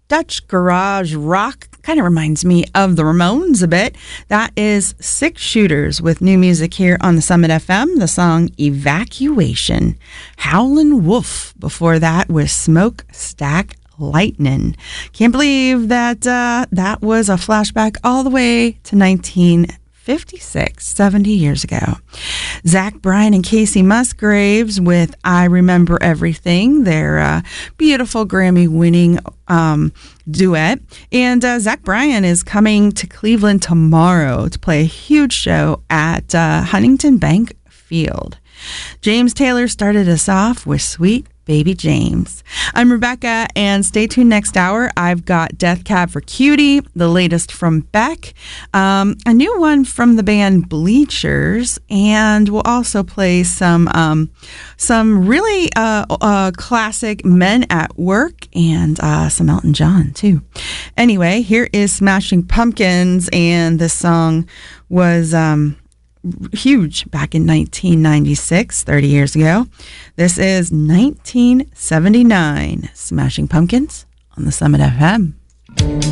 Dutch garage rock. Kind of reminds me of the Ramones a bit. That is Six Shooters with new music here on the Summit FM. The song Evacuation. Howlin' Wolf before that with Smokestack Lightning. Can't believe that that was a flashback all the way to 1956, 70 years ago. Zach Bryan and Casey Musgraves with I Remember Everything, their beautiful Grammy-winning duet. And Zach Bryan is coming to Cleveland tomorrow to play a huge show at Huntington Bank Field. James Taylor started us off with Sweet Baby James. I'm Rebecca, and stay tuned next hour. I've got Death Cab for Cutie, the latest from Beck, a new one from the band Bleachers, and we'll also play some really classic Men at Work and some Elton John too. Anyway, here is Smashing Pumpkins, and this song was huge back in 1996, 30 years ago. This is 1979 Smashing Pumpkins on the Summit FM.